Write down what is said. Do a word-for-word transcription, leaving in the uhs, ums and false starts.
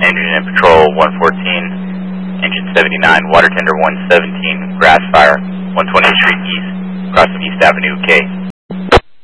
Engine and Patrol one fourteen, Engine seventy-nine, Water Tender one seventeen, Grass Fire, one twenty-eighth Street East, across from East Avenue, K.